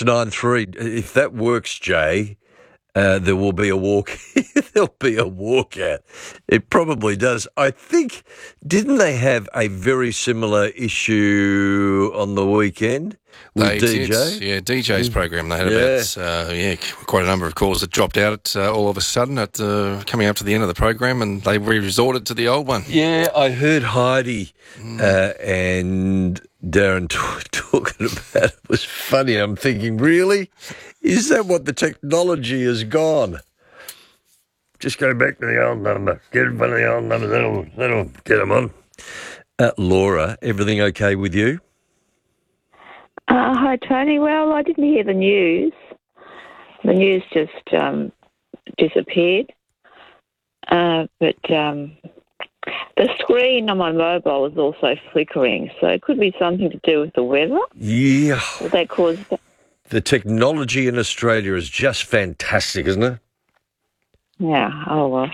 693. If that works, Jay, there will be a walk. There'll be a walkout. It probably does. I think, didn't they have a very similar issue on the weekend with They DJ? did. Yeah, DJ's program. They had about quite a number of calls that dropped out all of a sudden at coming up to the end of the program, and they resorted to the old one. Yeah, I heard Heidi and Darren talking about it. It was funny. I'm thinking, really? Is that what the technology has gone? Just go back to the old number. Get one of the old numbers. That'll get them on. Laura, everything okay with you? Hi, Tony. Well, I didn't hear the news. The news just disappeared. But the screen on my mobile is also flickering, so it could be something to do with the weather. Yeah. Would that cause that? The technology in Australia is just fantastic, isn't it? Yeah, oh well.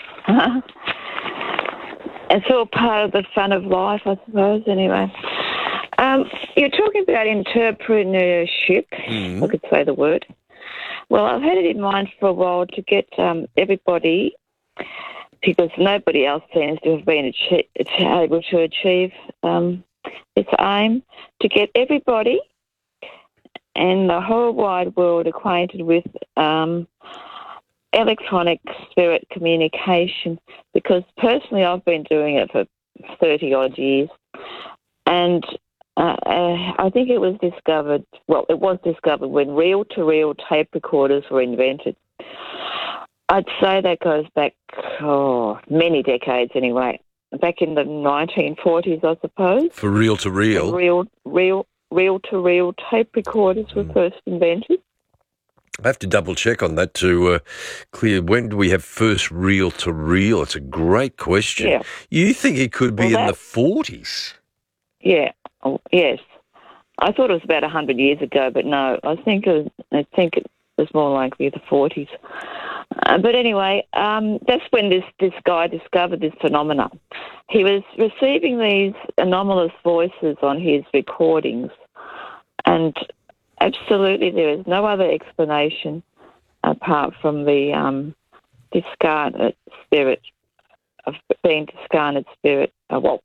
It's all part of the fun of life, I suppose, anyway. You're talking about entrepreneurship, I could say the word. Well, I've had it in mind for a while to get everybody, because nobody else seems to have been able to achieve its aim, to get everybody and the whole wide world acquainted with electronic spirit communication, because personally I've been doing it for 30-odd years, and I think it was discovered when reel-to-reel tape recorders were invented. I'd say that goes back many decades anyway, back in the 1940s, I suppose. For reel-to-reel? Reel-to-reel tape recorders were first invented. I have to double check on that to clear. When do we have first reel-to-reel? It's a great question. Yeah. You think it could be in the 40s? Yeah. Oh, yes. I thought it was about 100 years ago, but no, I think it was more likely the 40s. But anyway, that's when this guy discovered this phenomena. He was receiving these anomalous voices on his recordings, and absolutely there is no other explanation apart from the discarnate spirit of being discarnate spirit,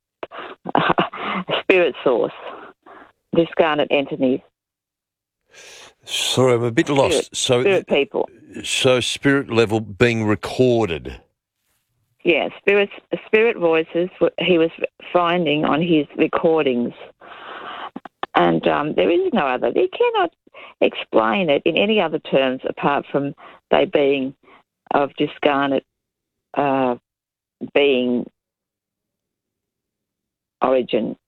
spirit source, discarnate entities. Sorry, I'm a bit lost. Spirit people. So spirit level being recorded. Yeah, spirit voices he was finding on his recordings. And there is no other. They cannot explain it in any other terms apart from they being of discarnate being origin.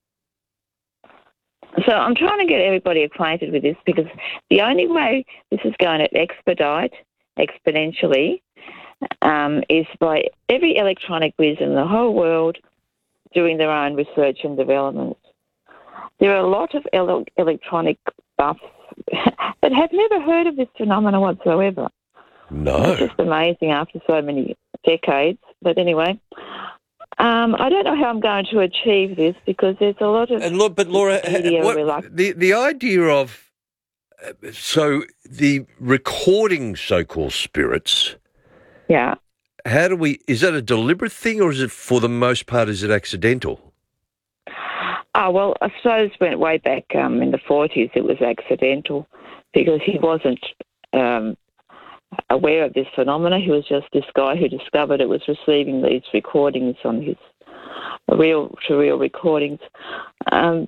So I'm trying to get everybody acquainted with this, because the only way this is going to expedite exponentially is by every electronic whiz in the whole world doing their own research and development. There are a lot of electronic buffs that have never heard of this phenomenon whatsoever. No. It's just amazing after so many decades. But anyway, I don't know how I'm going to achieve this, because there's a lot of... But Laura, the idea of... So the recording so-called spirits... Yeah. How do we... Is that a deliberate thing, or is it, for the most part, is it accidental? Oh, well, I suppose went way back in the 40s it was accidental, because he wasn't aware of this phenomena. He was just this guy who discovered it, was receiving these recordings on his reel-to-reel recordings. No,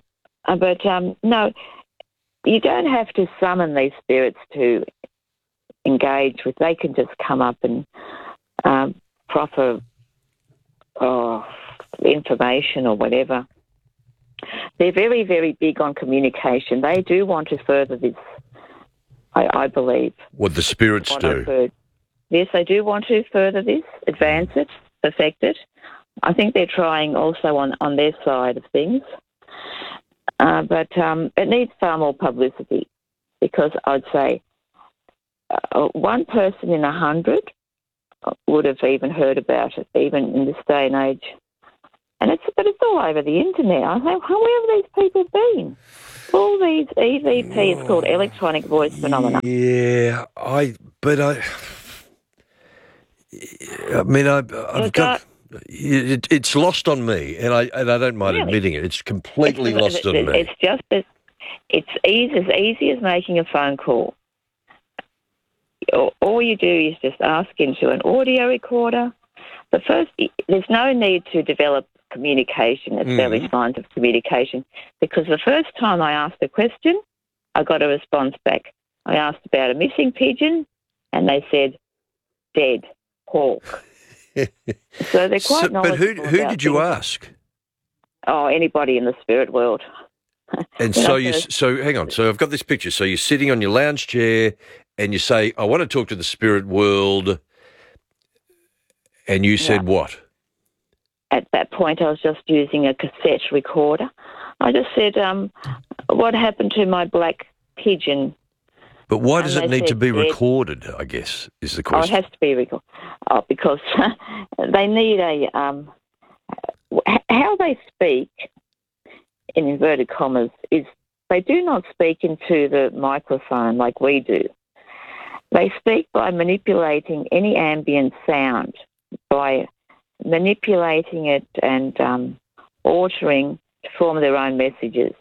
you don't have to summon these spirits to engage with. They can just come up and proffer information or whatever. They're very, very big on communication. They do want to further this, I believe. What the spirits do? Yes, they do want to further this, advance it, perfect it. I think they're trying also on their side of things. But it needs far more publicity, because I'd say one person in 100 would have even heard about it, even in this day and age. But it's all over the internet. I think, where have these people been? All these EVP, it's called electronic voice phenomena. Yeah, I've got. It's lost on me, and I don't mind admitting it. It's completely lost on me. It's just as easy as making a phone call. All you do is just ask into an audio recorder. But first, there's no need to develop communication, establish lines of communication, because the first time I asked a question, I got a response back. I asked about a missing pigeon, and they said, dead, hawk. So they're quite knowledgeable. But who did you ask? Oh, anybody in the spirit world. And so hang on. So I've got this picture. So you're sitting on your lounge chair, and you say, I want to talk to the spirit world, and you said what? At that point, I was just using a cassette recorder. I just said, what happened to my black pigeon? But why does it need to be recorded, I guess, is the question. Oh, it has to be recorded. Oh, because they need how they speak, in inverted commas, is they do not speak into the microphone like we do. They speak by manipulating any ambient sound, by manipulating it and altering to form their own messages.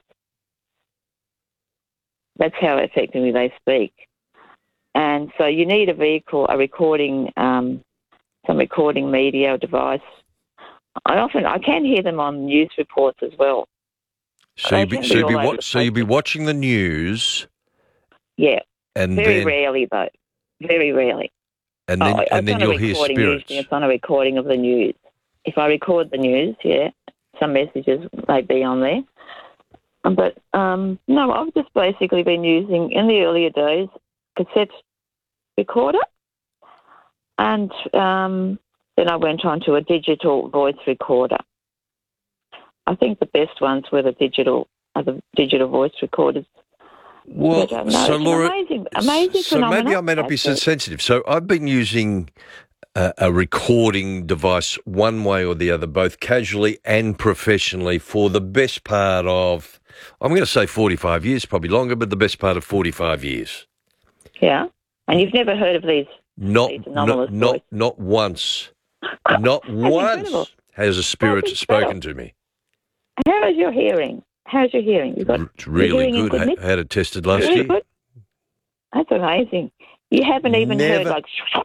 That's how effectively they speak. And so you need a vehicle, a recording, some recording media or device. I can hear them on news reports as well. So you'd be watching the news. Yeah. And very rarely, though. Very rarely. And then you'll hear spirits. Usually it's on a recording of the news. If I record the news, some messages may be on there. But, no, I've just basically been using, in the earlier days, cassette recorder. And then I went on to a digital voice recorder. I think the best ones were the digital voice recorders. Well, so Laura, amazing so phenomenon. maybe I may not be so sensitive. So I've been using a recording device one way or the other, both casually and professionally, for the best part of, I'm going to say 45 years, probably longer, but the best part of 45 years. Yeah, and you've never heard of these? Not once. Not once incredible. Has a spirit spoken to me. How is your hearing? How's your hearing? It's really good. I had it tested last year. Good? That's amazing. You haven't even heard like...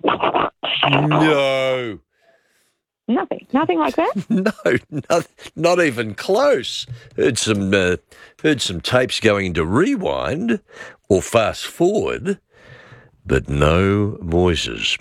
No. Nothing like that? No, not even close. Heard some tapes going into rewind or fast forward, but no voices.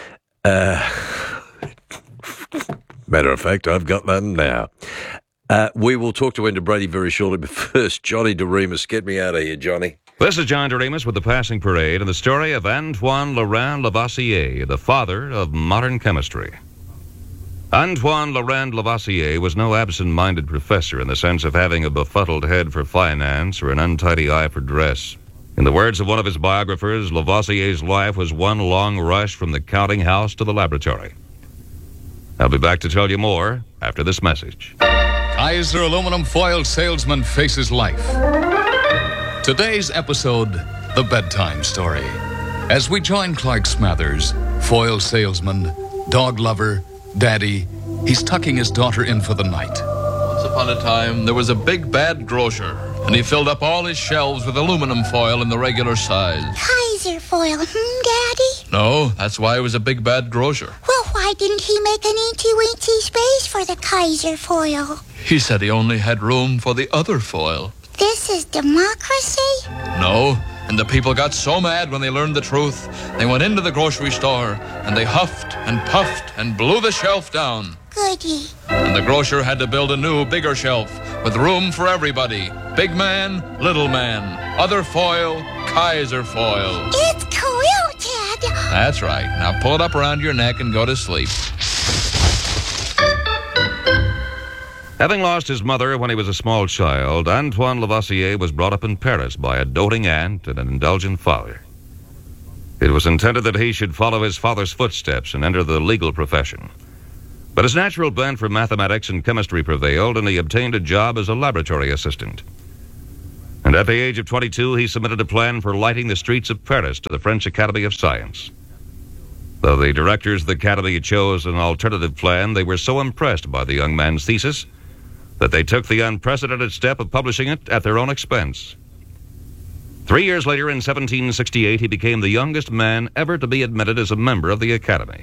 Matter of fact, I've got none now. We will talk to Enda Brady very shortly, but first, Johnny DeRemus. Get me out of here, Johnny. This is John DeRemus with the Passing Parade and the story of Antoine Laurent Lavoisier, the father of modern chemistry. Antoine Laurent Lavoisier was no absent-minded professor in the sense of having a befuddled head for finance or an untidy eye for dress. In the words of one of his biographers, Lavoisier's life was one long rush from the counting house to the laboratory. I'll be back to tell you more after this message. Kaiser Aluminum Foil Salesman Faces Life. Today's episode, The Bedtime Story. As we join Clark Smathers, foil salesman, dog lover, daddy, he's tucking his daughter in for the night. Once upon a time, there was a big bad grocer, and he filled up all his shelves with aluminum foil in the regular size. Kaiser foil, Daddy? No, that's why he was a big bad grocer. Well, why didn't he make an eensy-weensy space for the Kaiser foil? He said he only had room for the other foil. This is democracy? No, and the people got so mad when they learned the truth, they went into the grocery store, and they huffed and puffed and blew the shelf down. Goody. And the grocer had to build a new, bigger shelf with room for everybody. Big man, little man, other foil, Kaiser foil. It's quilted. That's right. Now pull it up around your neck and go to sleep. Having lost his mother when he was a small child, Antoine Lavoisier was brought up in Paris by a doting aunt and an indulgent father. It was intended that he should follow his father's footsteps and enter the legal profession. But his natural bent for mathematics and chemistry prevailed, and he obtained a job as a laboratory assistant. And at the age of 22, he submitted a plan for lighting the streets of Paris to the French Academy of Science. Though the directors of the Academy chose an alternative plan, they were so impressed by the young man's thesis that they took the unprecedented step of publishing it at their own expense. 3 years later, in 1768, he became the youngest man ever to be admitted as a member of the Academy.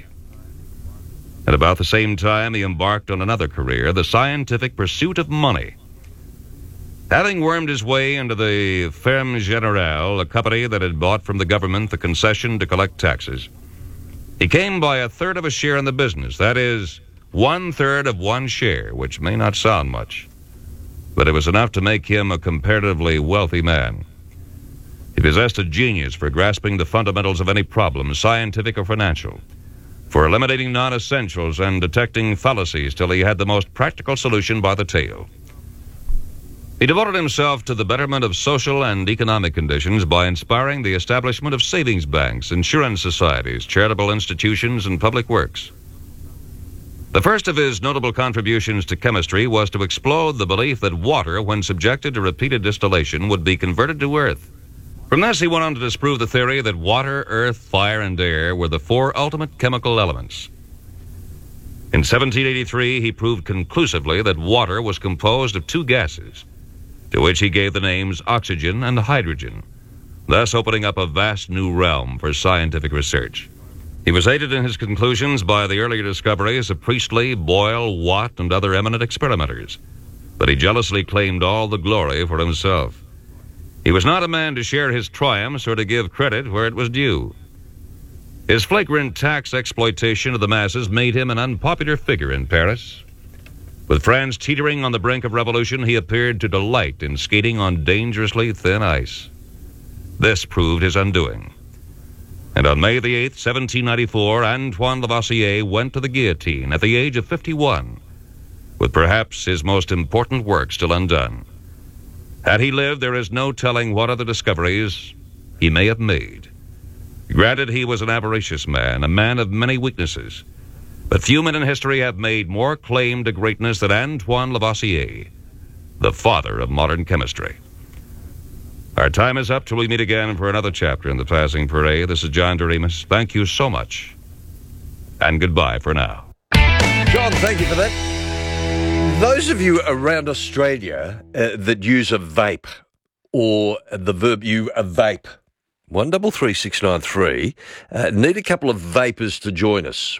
At about the same time, he embarked on another career, the scientific pursuit of money. Having wormed his way into the Ferme Générale, a company that had bought from the government the concession to collect taxes, he came by a third of a share in the business, that is, 1/3 of one share, which may not sound much, but it was enough to make him a comparatively wealthy man. He possessed a genius for grasping the fundamentals of any problem, scientific or financial, for eliminating non-essentials and detecting fallacies till he had the most practical solution by the tail. He devoted himself to the betterment of social and economic conditions by inspiring the establishment of savings banks, insurance societies, charitable institutions, and public works. The first of his notable contributions to chemistry was to explode the belief that water, when subjected to repeated distillation, would be converted to earth. From this, he went on to disprove the theory that water, earth, fire, and air were the four ultimate chemical elements. In 1783, he proved conclusively that water was composed of two gases, to which he gave the names oxygen and hydrogen, thus opening up a vast new realm for scientific research. He was aided in his conclusions by the earlier discoveries of Priestley, Boyle, Watt, and other eminent experimenters, but he jealously claimed all the glory for himself. He was not a man to share his triumphs or to give credit where it was due. His flagrant tax exploitation of the masses made him an unpopular figure in Paris. With France teetering on the brink of revolution, he appeared to delight in skating on dangerously thin ice. This proved his undoing. And on May the 8th, 1794, Antoine Lavoisier went to the guillotine at the age of 51, with perhaps his most important work still undone. Had he lived, there is no telling what other discoveries he may have made. Granted, he was an avaricious man, a man of many weaknesses, but few men in history have made more claim to greatness than Antoine Lavoisier, the father of modern chemistry. Our time is up till we meet again for another chapter in The Passing Parade. This is John Doremus. Thank you so much, and goodbye for now. John, thank you for that. Those of you around Australia that use a vape, or the verb you vape, 133693, need a couple of vapors to join us.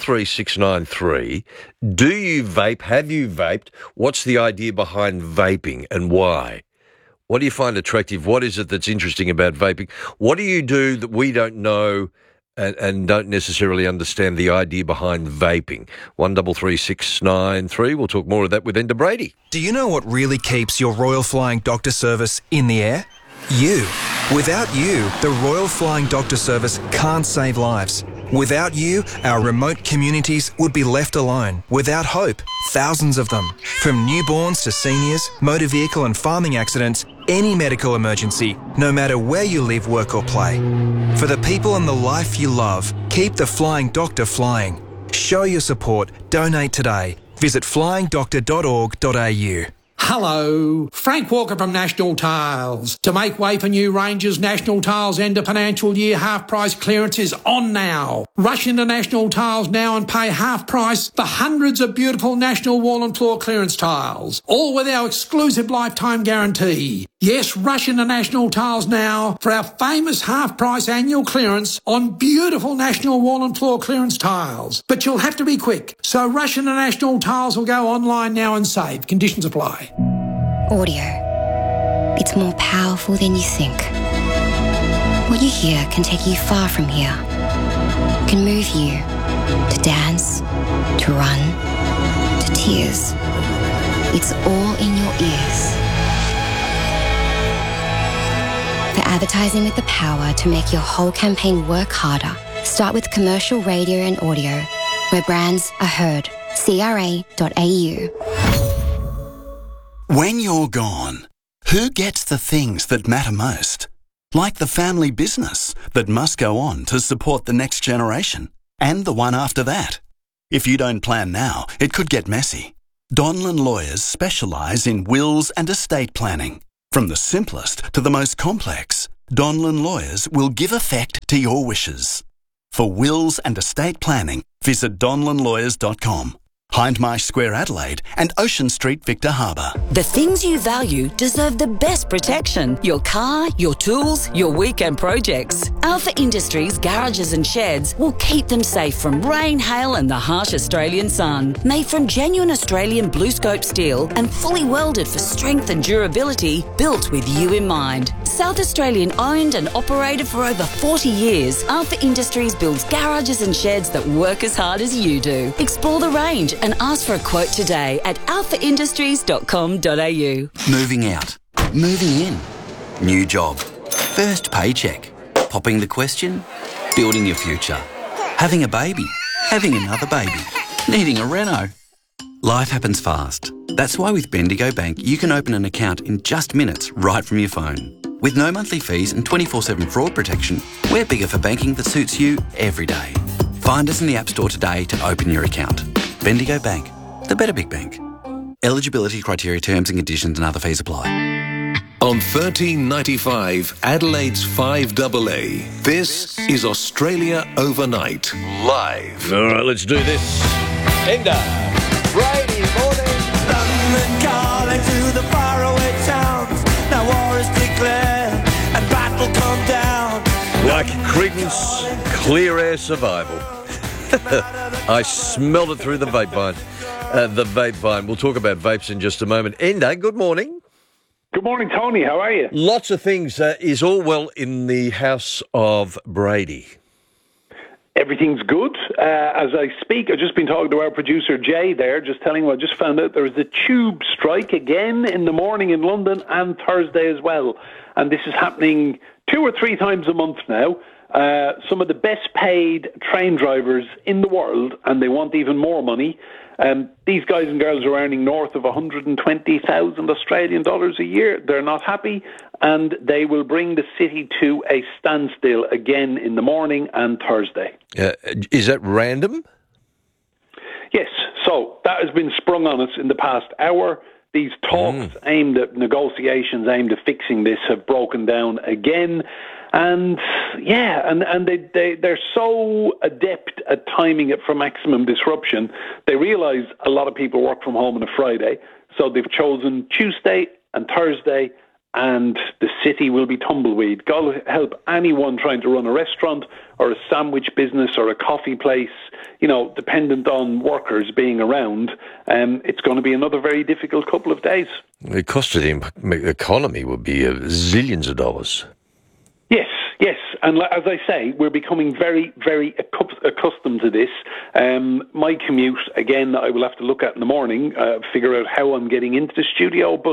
133693. Do you vape? Have you vaped? What's the idea behind vaping and why? What do you find attractive? What is it that's interesting about vaping? What do you do that we don't know and don't necessarily understand the idea behind vaping? 133693. We'll talk more of that with Enda Brady. Do you know what really keeps your Royal Flying Doctor Service in the air? You. Without you, the Royal Flying Doctor Service can't save lives. Without you, our remote communities would be left alone, without hope. Thousands of them. From newborns to seniors, motor vehicle and farming accidents, any medical emergency, no matter where you live, work or play. For the people and the life you love, keep the Flying Doctor flying. Show your support. Donate today. Visit flyingdoctor.org.au. Hello, Frank Walker from National Tiles. To make way for new ranges, National Tiles end of financial year half price clearance is on now. Rush into National Tiles now and pay half price for hundreds of beautiful National Wall and Floor clearance tiles, all with our exclusive lifetime guarantee. Yes, rush into National Tiles now for our famous half price annual clearance on beautiful National Wall and Floor clearance tiles. But you'll have to be quick, so rush into National Tiles or go online now and save. Conditions apply. Audio. It's more powerful than you think. What you hear can take you far from here. Can move you to dance, to run, to tears. It's all in your ears. For advertising with the power to make your whole campaign work harder, start with commercial radio and audio, where brands are heard. CRA.au. When you're gone, who gets the things that matter most? Like the family business that must go on to support the next generation and the one after that. If you don't plan now, it could get messy. Donlan Lawyers specialise in wills and estate planning. From the simplest to the most complex, Donlan Lawyers will give effect to your wishes. For wills and estate planning, visit donlanlawyers.com. Hindmarsh Square, Adelaide, and Ocean Street, Victor Harbour. The things you value deserve the best protection. Your car, your tools, your weekend projects. Alpha Industries garages and sheds will keep them safe from rain, hail and the harsh Australian sun. Made from genuine Australian blue scope steel and fully welded for strength and durability, built with you in mind. South Australian owned and operated for over 40 years, Alpha Industries builds garages and sheds that work as hard as you do. Explore the range and ask for a quote today at alphaindustries.com.au. Moving out. Moving in. New job. First paycheck. Popping the question. Building your future. Having a baby. Having another baby. Needing a reno. Life happens fast. That's why with Bendigo Bank you can open an account in just minutes right from your phone. With no monthly fees and 24/7 fraud protection, we're bigger for banking that suits you every day. Find us in the App Store today to open your account. Bendigo Bank, the better big bank. Eligibility criteria, terms and conditions and other fees apply. On 1395 Adelaide's 5AA, this is Australia Overnight, live. All right, let's do this. Enda, Brady, morning. London calling to the faraway towns. Now war is declared and battle come down. Like Creedence, Clear Air Survival. I smelled it through the vape vine. We'll talk about vapes in just a moment. Enda, good morning. Good morning, Tony. How are you? Lots of things. Is all well in the house of Brady? Everything's good. As I speak, I've just been talking to our producer, Jay, there, just telling him I just found out there was a tube strike again in the morning in London and Thursday as well. And this is happening 2 or 3 times a month now. Some of the best paid train drivers in the world, and they want even more money. These guys and girls are earning north of 120,000 Australian dollars a year. They're not happy, and they will bring the city to a standstill again in the morning and Thursday. Is that random? Yes. So that has been sprung on us in the past hour. These talks negotiations aimed at fixing this have broken down again. And they're so adept at timing it for maximum disruption. They realise a lot of people work from home on a Friday, so they've chosen Tuesday and Thursday, and the city will be tumbleweed. God help anyone trying to run a restaurant or a sandwich business or a coffee place, dependent on workers being around. It's going to be another very difficult couple of days. The cost of the economy would be zillions of dollars. Yes, and as I say, we're becoming very, very accustomed to this. My commute, again, I will have to look at in the morning, figure out how I'm getting into the studio, but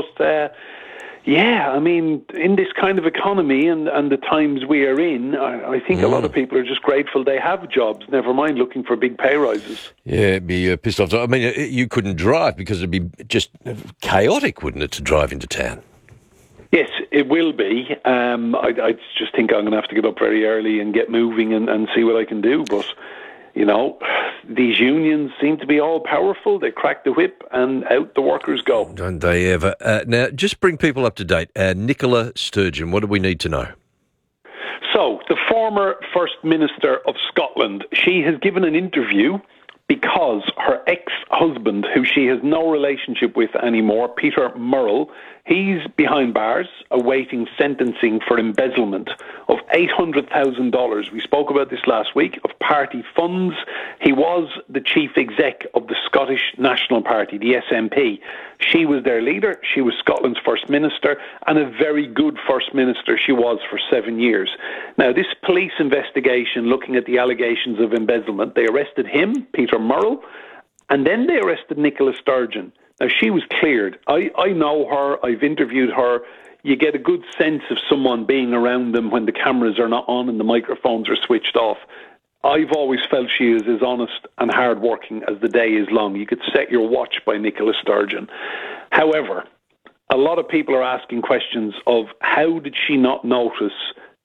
in this kind of economy and the times we are in, I think a lot of people are just grateful they have jobs, never mind looking for big pay rises. Yeah, it'd be pissed off. I mean, you couldn't drive because it'd be just chaotic, wouldn't it, to drive into town? Yes, it will be. I just think I'm going to have to get up very early and get moving and see what I can do. But, these unions seem to be all powerful. They crack the whip and out the workers go. Don't they ever? Now, just bring people up to date. Nicola Sturgeon, what do we need to know? So, the former First Minister of Scotland, she has given an interview because her ex-husband, who she has no relationship with anymore, Peter Murrell, he's behind bars awaiting sentencing for embezzlement of $800,000. We spoke about this last week, of party funds. He was the chief exec of the Scottish National Party, the SNP. She was their leader. She was Scotland's first minister, and a very good first minister she was for 7 years. Now, this police investigation looking at the allegations of embezzlement, they arrested him, Peter Murrell, and then they arrested Nicola Sturgeon. Now, she was cleared. I know her. I've interviewed her. You get a good sense of someone being around them when the cameras are not on and the microphones are switched off. I've always felt she is as honest and hard-working as the day is long. You could set your watch by Nicola Sturgeon. However, a lot of people are asking questions of how did she not notice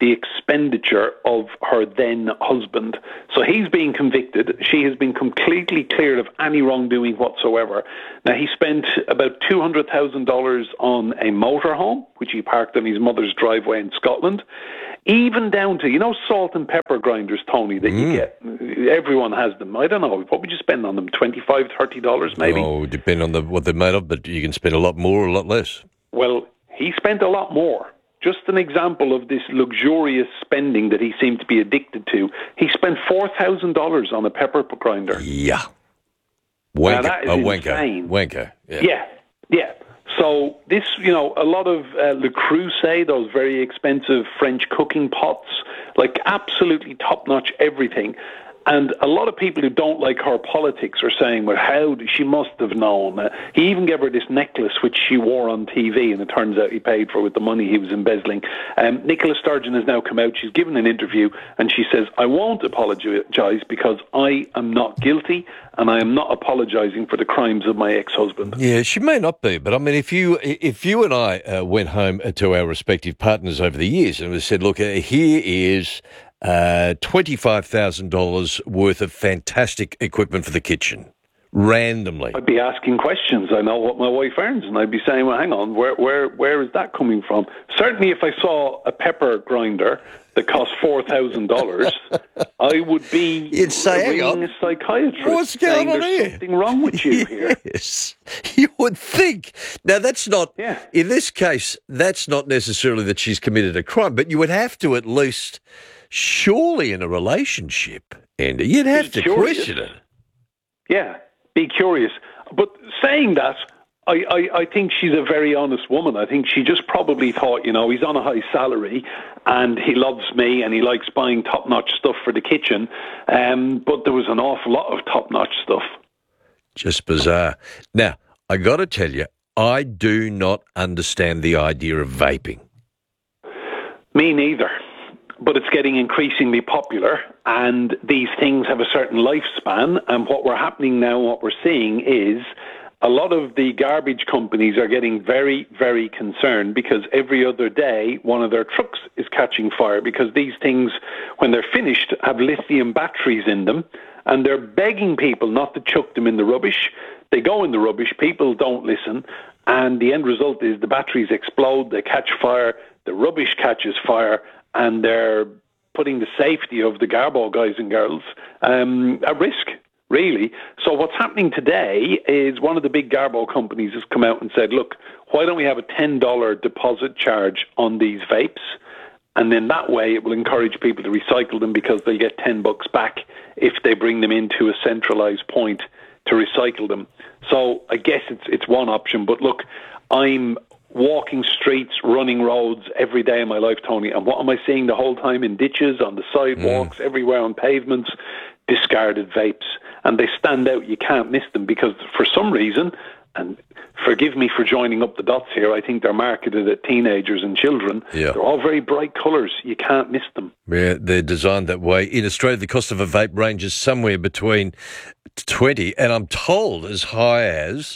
the expenditure of her then husband. So he's being convicted. She has been completely cleared of any wrongdoing whatsoever. Now, he spent about $200,000 on a motorhome, which he parked on his mother's driveway in Scotland, even down to, salt and pepper grinders, Tony, that you get. Everyone has them. I don't know. What would you spend on them? $25, $30 maybe? Oh, depend on what they're made of, but you can spend a lot more or a lot less. Well, he spent a lot more. Just an example of this luxurious spending that he seemed to be addicted to. He spent $4,000 on a pepper grinder. Yeah. Now, that is insane. Wanker. Yeah. Yeah. So this, a lot of Le Creuset, those very expensive French cooking pots, like absolutely top-notch everything. And a lot of people who don't like her politics are saying, well, she must have known. He even gave her this necklace, which she wore on TV, and it turns out he paid for with the money he was embezzling. Nicola Sturgeon has now come out. She's given an interview, and she says, I won't apologise because I am not guilty, and I am not apologising for the crimes of my ex-husband. Yeah, she may not be, but I mean, if you and I went home to our respective partners over the years and we said, look, here is $25,000 worth of fantastic equipment for the kitchen, randomly. I'd be asking questions. I know what my wife earns, and I'd be saying, well, hang on, where is that coming from? Certainly if I saw a pepper grinder that cost $4,000, I would be ringing a psychiatrist. What's going on here? There's something wrong with you here. Yes, you would think. Now, that's not, in this case, that's not necessarily that she's committed a crime, but you would have to at least... Surely in a relationship, Andy, you'd have to question it. Yeah, be curious. But saying that, I think she's a very honest woman. I think she just probably thought, he's on a high salary and he loves me and he likes buying top-notch stuff for the kitchen. But there was an awful lot of top-notch stuff. Just bizarre. Now, I got to tell you, I do not understand the idea of vaping. Me neither. But it's getting increasingly popular, and these things have a certain lifespan. And what we're seeing is a lot of the garbage companies are getting very, very concerned because every other day one of their trucks is catching fire because these things, when they're finished, have lithium batteries in them, and they're begging people not to chuck them in the rubbish. They go in the rubbish, people don't listen, and the end result is the batteries explode, they catch fire, the rubbish catches fire, and they're putting the safety of the Garbo guys and girls at risk, really. So what's happening today is one of the big Garbo companies has come out and said, look, why don't we have a $10 deposit charge on these vapes? And then that way it will encourage people to recycle them because they get $10 back if they bring them into a centralised point to recycle them. So I guess it's one option. But look, I'm walking streets, running roads every day of my life, Tony, and what am I seeing the whole time in ditches, on the sidewalks, everywhere on pavements? Discarded vapes. And they stand out. You can't miss them because for some reason, and forgive me for joining up the dots here, I think they're marketed at teenagers and children. Yeah. They're all very bright colours. You can't miss them. Yeah, they're designed that way. In Australia, the cost of a vape ranges somewhere between $20 and I'm told as high as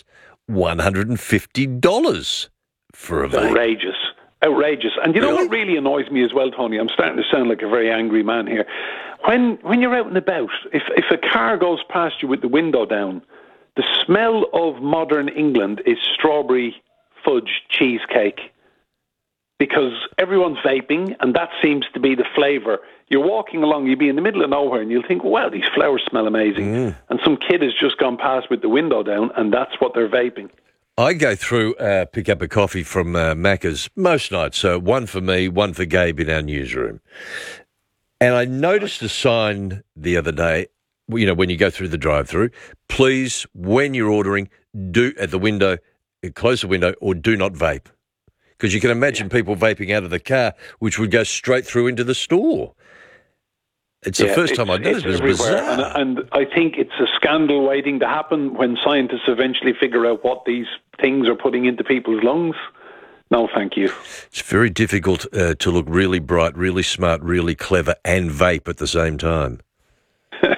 $150 for a vape. Outrageous. And you know what really annoys me as well, Tony? I'm starting to sound like a very angry man here. When you're out and about, if a car goes past you with the window down, the smell of modern England is strawberry fudge cheesecake because everyone's vaping and that seems to be the flavour. You're walking along, you'll be in the middle of nowhere and you'll think, wow, these flowers smell amazing. And some kid has just gone past with the window down and that's what they're vaping. I go through, pick up a coffee from Macca's most nights. So one for me, one for Gabe in our newsroom. And I noticed a sign the other day, when you go through the drive-through, please, when you're ordering, do at the window, close the window or do not vape. Because you can imagine people vaping out of the car, which would go straight through into the store. It's the first time I noticed it. It was bizarre. And I think it's a scandal waiting to happen when scientists eventually figure out what these things are putting into people's lungs. No, thank you. It's very difficult to look really bright, really smart, really clever and vape at the same time.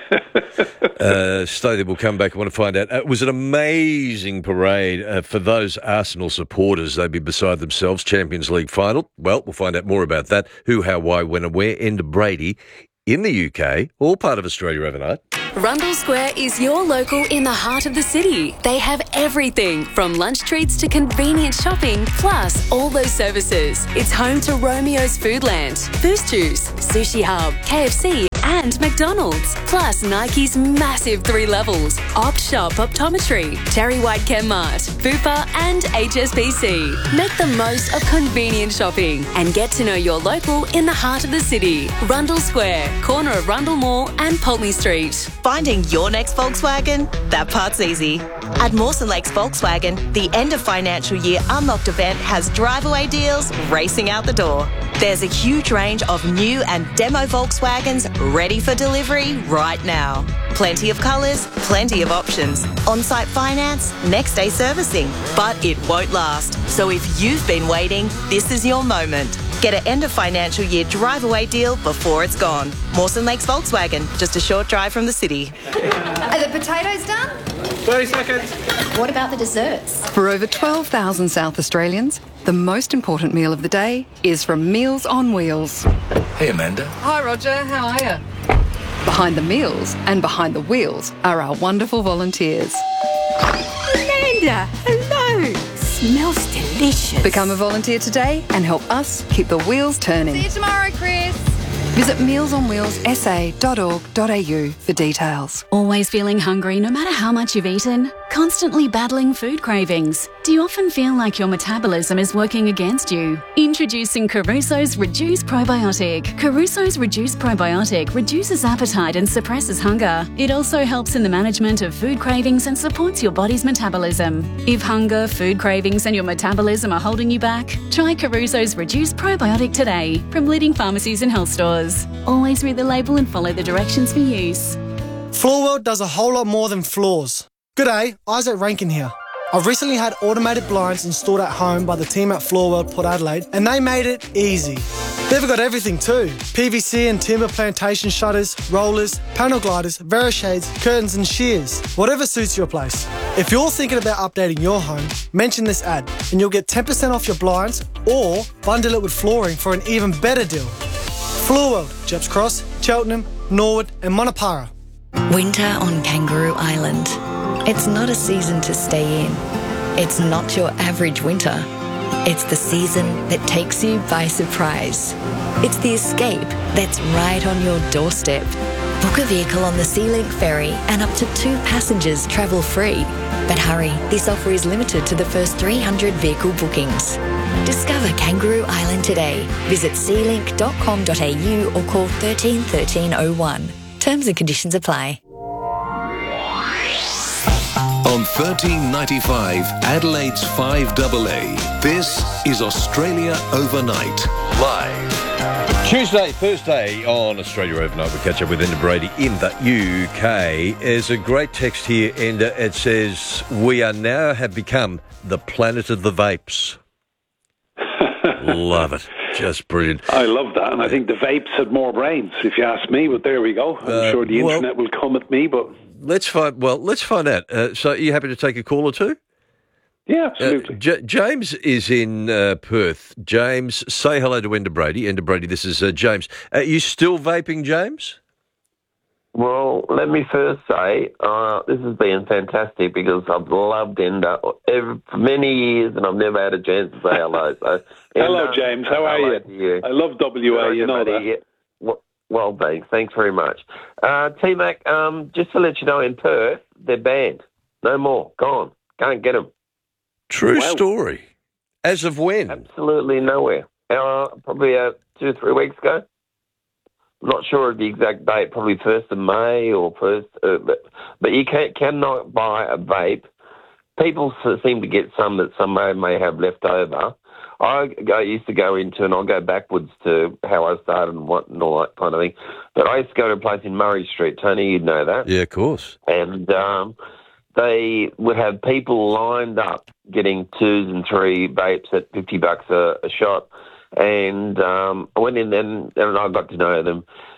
Stay there, we'll come back. I want to find out. It was an amazing parade for those Arsenal supporters. They'd be beside themselves. Champions League final. Well, we'll find out more about that. Who, how, why, when and where. Enda Brady in the UK, all part of Australia overnight. Rundle Square is your local in the heart of the city. They have everything from lunch treats to convenient shopping, plus all those services. It's home to Romeo's Foodland, Boost Juice, Sushi Hub, KFC and McDonald's, plus Nike's massive 3 levels, Opt Shop Optometry, Terry White Chemmart, Bupa and HSBC. Make the most of convenient shopping and get to know your local in the heart of the city. Rundle Square, corner of Rundle Mall and Pulteney Street. Finding your next Volkswagen? That part's easy. At Mawson Lakes Volkswagen, the end of financial year Unlocked event has drive-away deals racing out the door. There's a huge range of new and demo Volkswagens ready for delivery right now. Plenty of colours, plenty of options. On-site finance, next-day servicing. But it won't last. So if you've been waiting, this is your moment. Get an end of financial year drive-away deal before it's gone. Mawson Lakes Volkswagen, just a short drive from the city. Are the potatoes done? 30 seconds. What about the desserts? For over 12,000 South Australians, the most important meal of the day is from Meals on Wheels. Hey, Amanda. Hi, Roger. How are you? Behind the meals and behind the wheels are our wonderful volunteers. Amanda, hello. Smells delicious. Become a volunteer today and help us keep the wheels turning. See you tomorrow, Chris. Visit mealsonwheelssa.org.au for details. Always feeling hungry no matter how much you've eaten? Constantly battling food cravings? Do you often feel like your metabolism is working against you? Introducing Caruso's Reduce Probiotic. Caruso's Reduce Probiotic reduces appetite and suppresses hunger. It also helps in the management of food cravings and supports your body's metabolism. If hunger, food cravings and your metabolism are holding you back, try Caruso's Reduce Probiotic today from leading pharmacies and health stores. Always read the label and follow the directions for use. Floor World does a whole lot more than floors. G'day, Isaac Rankin here. I've recently had automated blinds installed at home by the team at Floor World Port Adelaide, and they made it easy. They've got everything too. PVC and timber plantation shutters, rollers, panel gliders, Verishades, curtains and shears. Whatever suits your place. If you're thinking about updating your home, mention this ad and you'll get 10% off your blinds or bundle it with flooring for an even better deal. Floor World, Jeps Cross, Cheltenham, Norwood and Monopara. Winter on Kangaroo Island. It's not a season to stay in. It's not your average winter. It's the season that takes you by surprise. It's the escape that's right on your doorstep. Book a vehicle on the SeaLink ferry and up to 2 passengers travel free. But hurry, this offer is limited to the first 300 vehicle bookings. Discover Kangaroo Island today. Visit sealink.com.au or call 13 1301. Terms and conditions apply. On 1395 Adelaide's 5AA, this is Australia Overnight, live. Tuesday, Thursday on Australia Overnight, we catch up with Enda Brady in the UK. There's a great text here, Enda. It says, we are now have become the planet of the vapes. Love it. Just brilliant. I love that, and I think the vapes had more brains, if you ask me, but there we go. I'm sure the internet will come at me, but... Let's find out. So are you happy to take a call or two? Yeah, absolutely. James is in Perth. James, say hello to Enda Brady. Enda Brady, this is James. Are you still vaping, James? Well, let me first say this has been fantastic because I've loved Enda for many years and I've never had a chance to say hello. So, hello, James. How are you? I love WA, you know that. Well, thanks very much. T-Mac, just to let you know, in Perth, they're banned. No more. Gone. Can't get them. True story. As of when? Absolutely nowhere. Probably 2 or 3 weeks ago. I'm not sure of the exact date, probably 1st of May or 1st, but you cannot buy a vape. People seem to get some that some may have left over. I used to go into, and I'll go backwards to how I started and all that kind of thing, but I used to go to a place in Murray Street. Tony, you'd know that. Yeah, of course. And they would have people lined up getting 2s and 3 vapes at $50 a shot. And I went in then and I got to know them.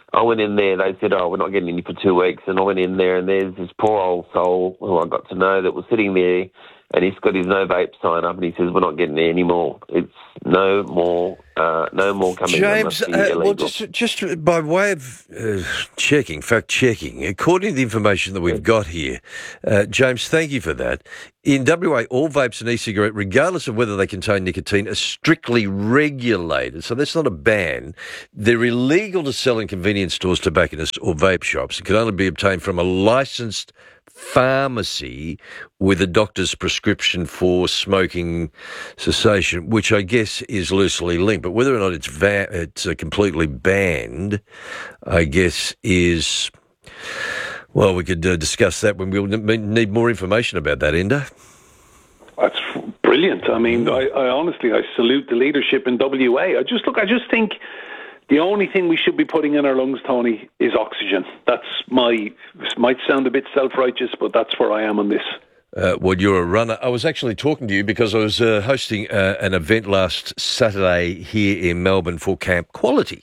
I went in there, they said, we're not getting any for 2 weeks. And I went in there and there's this poor old soul who I got to know that was sitting there and he's got his no vape sign up and he says, we're not getting any more. It's no more coming. James, well, just by way of fact checking, according to the information that we've got here, James, thank you for that. In WA, all vapes and e-cigarette, regardless of whether they contain nicotine, are strictly regulated. So that's not a ban. They're illegal to sell in convenience stores, tobacconists or vape shops. It can only be obtained from a licensed pharmacy with a doctor's prescription for smoking cessation, which I guess is loosely linked. But whether or not it's completely banned, I guess is... Well, we could discuss that when we'll need more information about that, Enda. That's brilliant. I mean, I honestly salute the leadership in WA. I just think the only thing we should be putting in our lungs, Tony, is oxygen. Might sound a bit self-righteous, but that's where I am on this. Well, you're a runner. I was actually talking to you because I was hosting an event last Saturday here in Melbourne for Camp Quality.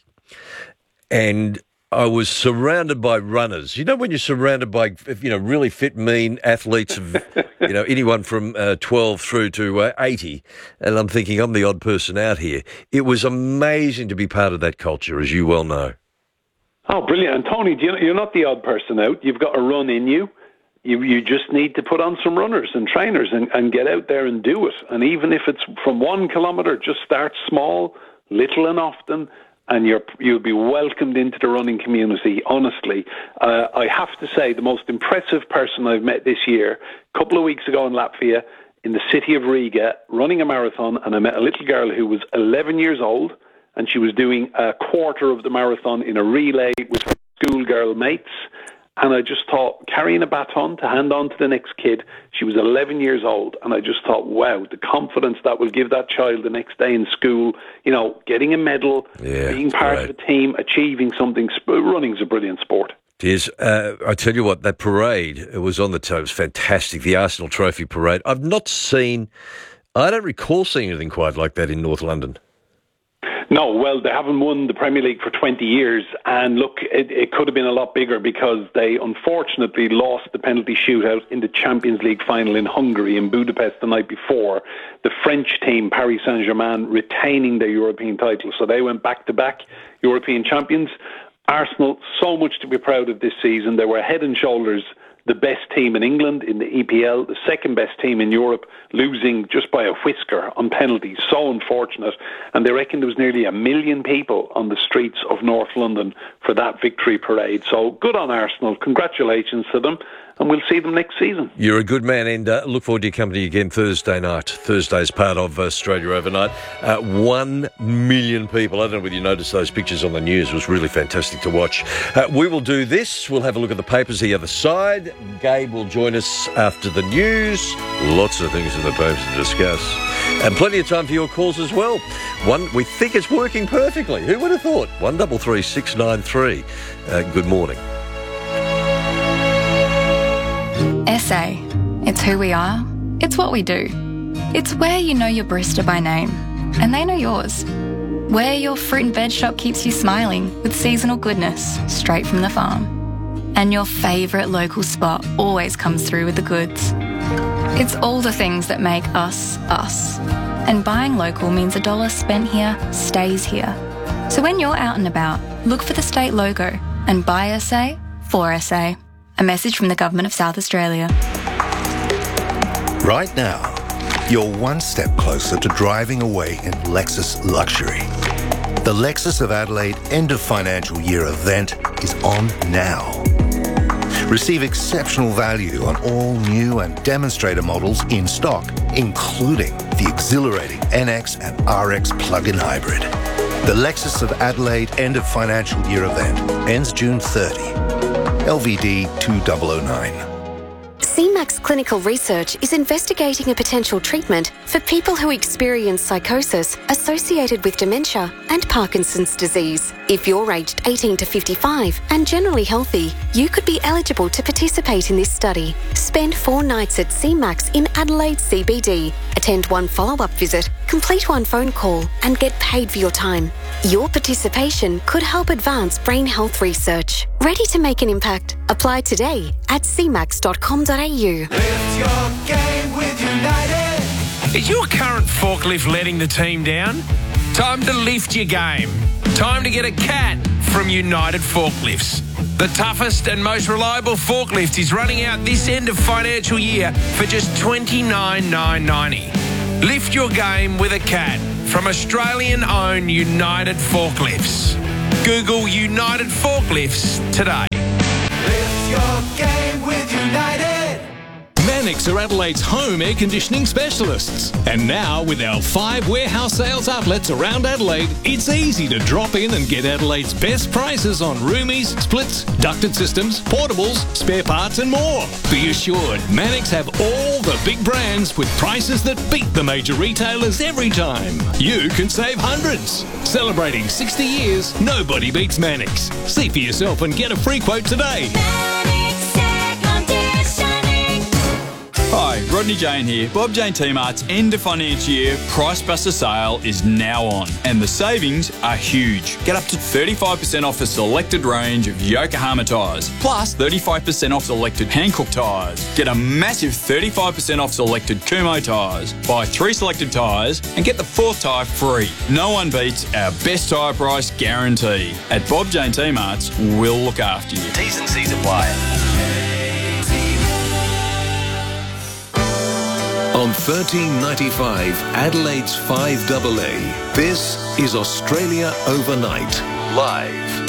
And I was surrounded by runners. You know, when you're surrounded by, really fit, mean athletes of, anyone from 12 through to 80, and I'm thinking I'm the odd person out here. It was amazing to be part of that culture, as you well know. Oh, brilliant. And Tony, you're not the odd person out. You've got a run in you. You just need to put on some runners and trainers and get out there and do it. And even if it's from 1 kilometre, just start small, little and often, and you'll be welcomed into the running community, honestly. I have to say, the most impressive person I've met this year, a couple of weeks ago in Latvia, in the city of Riga, running a marathon, and I met a little girl who was 11 years old, and she was doing a quarter of the marathon in a relay with her schoolgirl mates. And I just thought, carrying a baton to hand on to the next kid, she was 11 years old, and I just thought, wow, the confidence that will give that child the next day in school, getting a medal, being part of a team, achieving something. Running's a brilliant sport. It is. I tell you what, that parade, it was on the toe, it was fantastic, the Arsenal Trophy parade. I don't recall seeing anything quite like that in North London. No, well, they haven't won the Premier League for 20 years, and look, it could have been a lot bigger because they unfortunately lost the penalty shootout in the Champions League final in Hungary, in Budapest, the night before. The French team, Paris Saint-Germain, retaining their European title, so they went back-to-back European champions. Arsenal, so much to be proud of this season. They were head and shoulders the best team in England in the EPL, the second best team in Europe, losing just by a whisker on penalties. So unfortunate. And they reckon there was nearly 1 million people on the streets of North London for that victory parade. So good on Arsenal. Congratulations to them. And we'll see them next season. You're a good man, and look forward to your company again Thursday night. Thursday's part of Australia Overnight. 1 million people. I don't know whether you noticed those pictures on the news. It was really fantastic to watch. We will do this. We'll have a look at the papers the other side. Gabe will join us after the news. Lots of things in the papers to discuss. And plenty of time for your calls as well. We think it's working perfectly. Who would have thought? 133 693. Good morning. SA. It's who we are. It's what we do. It's where you know your barista by name, and they know yours. Where your fruit and veg shop keeps you smiling with seasonal goodness straight from the farm. And your favourite local spot always comes through with the goods. It's all the things that make us, us. And buying local means $1 spent here stays here. So when you're out and about, look for the state logo and buy SA for SA. A message from the Government of South Australia. Right now, you're one step closer to driving away in Lexus luxury. The Lexus of Adelaide end of financial year event is on now. Receive exceptional value on all new and demonstrator models in stock, including the exhilarating NX and RX plug-in hybrid. The Lexus of Adelaide end of financial year event ends June 30. LVD 2009. CMAX Clinical Research is investigating a potential treatment for people who experience psychosis associated with dementia and Parkinson's disease. If you're aged 18 to 55 and generally healthy, you could be eligible to participate in this study. Spend 4 nights at CMAX in Adelaide CBD. Attend 1 follow-up visit, complete 1 phone call, and get paid for your time. Your participation could help advance brain health research. Ready to make an impact? Apply today at cmax.com.au. Lift your game with United. Is your current forklift letting the team down? Time to lift your game. Time to get a CAT from United Forklifts. The toughest and most reliable forklift is running out this end of financial year for just $29,990. Lift your game with a CAT from Australian-owned United Forklifts. Google United Forklifts today. Lift your game with United. Mannix are Adelaide's home air conditioning specialists. And now, with our 5 warehouse sales outlets around Adelaide, it's easy to drop in and get Adelaide's best prices on roomies, splits, ducted systems, portables, spare parts and more. Be assured, Mannix have all the big brands with prices that beat the major retailers every time. You can save hundreds. Celebrating 60 years, nobody beats Mannix. See for yourself and get a free quote today. Hi, Rodney Jane here. Bob Jane T-Mart's end of financial year Price Buster sale is now on, and the savings are huge. Get up to 35% off a selected range of Yokohama tyres, plus 35% off selected Hankook tyres. Get a massive 35% off selected Kumho tyres. Buy 3 selected tyres and get the 4th tyre free. No one beats our best tyre price guarantee. At Bob Jane T-Mart's, we'll look after you. T's and C's apply. On 1395 Adelaide's 5AA, this is Australia Overnight, live.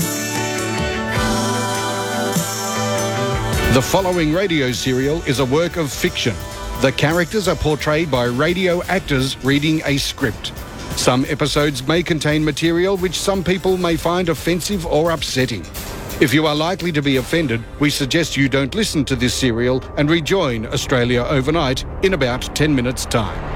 The following radio serial is a work of fiction. The characters are portrayed by radio actors reading a script. Some episodes may contain material which some people may find offensive or upsetting. If you are likely to be offended, we suggest you don't listen to this serial and rejoin Australia Overnight in about 10 minutes' time.